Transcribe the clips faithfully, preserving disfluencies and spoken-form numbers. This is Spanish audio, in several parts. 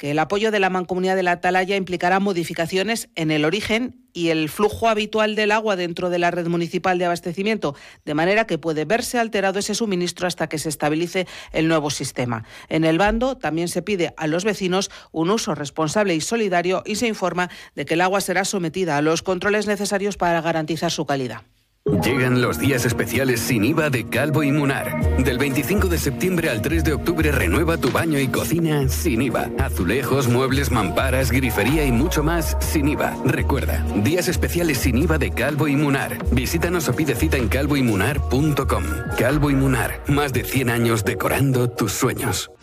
que el apoyo de la Mancomunidad de la Atalaya implicará modificaciones en el origen y el flujo habitual del agua dentro de la red municipal de abastecimiento, de manera que puede verse alterado ese suministro hasta que se estabilice el nuevo sistema. En el bando también se pide a los vecinos un uso responsable y solidario y se informa de que el agua será sometida a los controles necesarios para garantizar su calidad. Llegan los días especiales sin I V A de Calvo y Munar. Del veinticinco de septiembre al tres de octubre renueva tu baño y cocina sin I V A. Azulejos, muebles, mamparas, grifería y mucho más sin I V A. Recuerda, días especiales sin I V A de Calvo y Munar. Visítanos o pide cita en calvo y munar punto com. Calvo y Munar, más de cien años decorando tus sueños.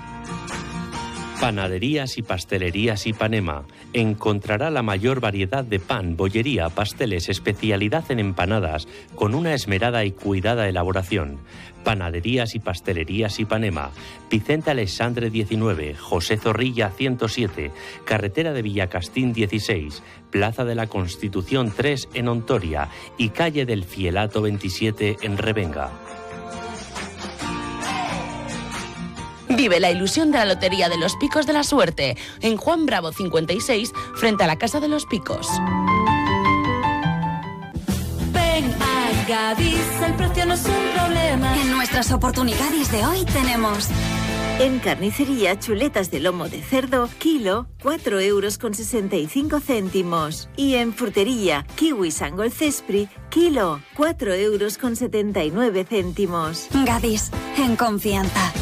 Panaderías y pastelerías Ipanema. Encontrará la mayor variedad de pan, bollería, pasteles, especialidad en empanadas, con una esmerada y cuidada elaboración. Panaderías y pastelerías Ipanema. Vicente Alexandre diecinueve, José Zorrilla ciento siete, Carretera de Villacastín dieciséis, Plaza de la Constitución tres en Ontoria y Calle del Fielato veintisiete en Revenga. Vive la ilusión de la Lotería de los Picos de la Suerte en Juan Bravo cincuenta y seis, frente a la Casa de los Picos. Ven a Gadis, el precio no es un problema. En nuestras oportunidades de hoy tenemos... En carnicería, chuletas de lomo de cerdo, kilo, cuatro euros con sesenta y cinco céntimos. Y en frutería, kiwis Angol Cespri, kilo, cuatro euros con setenta y nueve céntimos. Gadis, en confianza.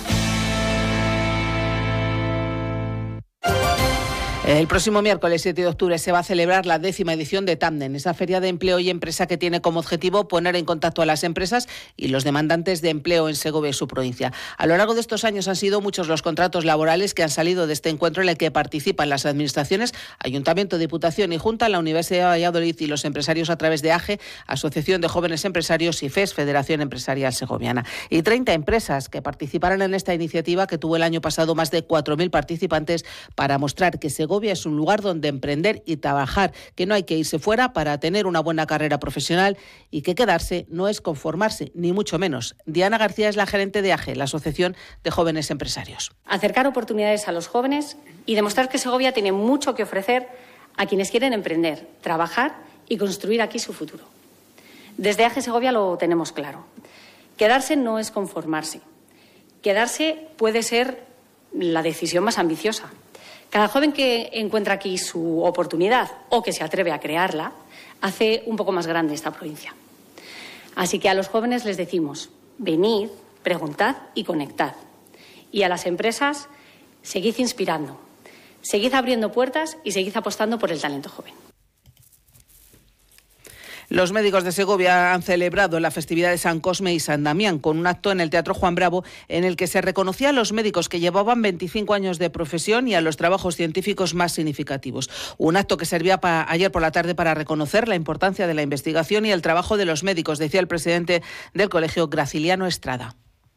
El próximo miércoles siete de octubre se va a celebrar la décima edición de Tandem, esa feria de empleo y empresa que tiene como objetivo poner en contacto a las empresas y los demandantes de empleo en Segovia y su provincia. A lo largo de estos años han sido muchos los contratos laborales que han salido de este encuentro en el que participan las administraciones, Ayuntamiento, Diputación y Junta, la Universidad de Valladolid y los empresarios a través de A G E, Asociación de Jóvenes Empresarios, y F E S, Federación Empresarial Segoviana. Y treinta empresas que participarán en esta iniciativa que tuvo el año pasado más de cuatro mil participantes para mostrar que Segovia es un lugar donde emprender y trabajar, que no hay que irse fuera para tener una buena carrera profesional y que quedarse no es conformarse, ni mucho menos. Diana García es la gerente de A G E, la Asociación de Jóvenes Empresarios. Acercar oportunidades a los jóvenes y demostrar que Segovia tiene mucho que ofrecer a quienes quieren emprender, trabajar y construir aquí su futuro. Desde A G E Segovia lo tenemos claro. Quedarse no es conformarse. Quedarse puede ser la decisión más ambiciosa. Cada joven que encuentra aquí su oportunidad o que se atreve a crearla hace un poco más grande esta provincia. Así que a los jóvenes les decimos, venid, preguntad y conectad. Y a las empresas, seguid inspirando, seguid abriendo puertas y seguid apostando por el talento joven. Los médicos de Segovia han celebrado la festividad de San Cosme y San Damián con un acto en el Teatro Juan Bravo en el que se reconocía a los médicos que llevaban veinticinco años de profesión y a los trabajos científicos más significativos. Un acto que servía para, ayer por la tarde para reconocer la importancia de la investigación y el trabajo de los médicos, decía el presidente del colegio, Graciliano Estrada.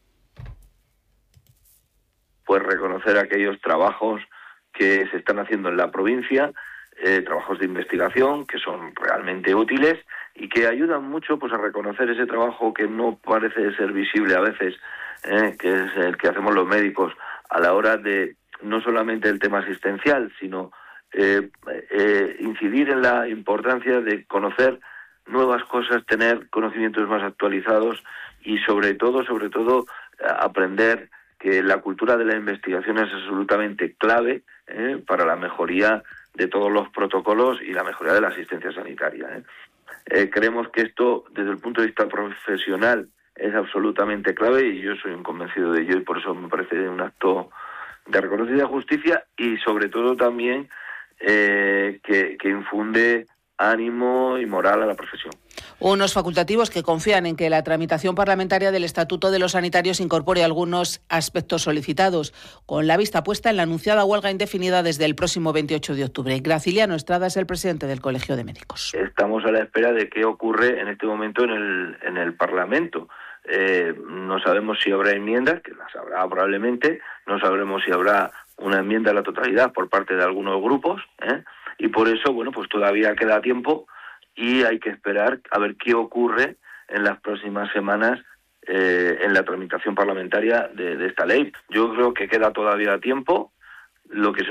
Pues reconocer aquellos trabajos que se están haciendo en la provincia, eh, trabajos de investigación que son realmente útiles y que ayudan mucho pues a reconocer ese trabajo que no parece ser visible a veces, eh, que es el que hacemos los médicos a la hora de no solamente el tema asistencial, sino eh, eh, incidir en la importancia de conocer nuevas cosas, tener conocimientos más actualizados y sobre todo, sobre todo, aprender que la cultura de la investigación es absolutamente clave eh, para la mejoría de todos los protocolos y la mejoría de la asistencia sanitaria. ¿eh? Eh, creemos que esto, desde el punto de vista profesional, es absolutamente clave y yo soy un convencido de ello y por eso me parece un acto de reconocida justicia y sobre todo también eh, que, que infunde ánimo y moral a la profesión. Unos facultativos que confían en que la tramitación parlamentaria del Estatuto de los Sanitarios incorpore algunos aspectos solicitados, con la vista puesta en la anunciada huelga indefinida desde el próximo veintiocho de octubre. Graciliano Estrada es el presidente del Colegio de Médicos. Estamos a la espera de qué ocurre en este momento en el, en el Parlamento. Eh, no sabemos si habrá enmiendas, que las habrá probablemente, no sabremos si habrá una enmienda a la totalidad por parte de algunos grupos, ¿eh? y por eso, bueno, pues todavía queda tiempo y hay que esperar a ver qué ocurre en las próximas semanas eh, en la tramitación parlamentaria de, de esta ley. Yo creo que queda todavía tiempo. Lo que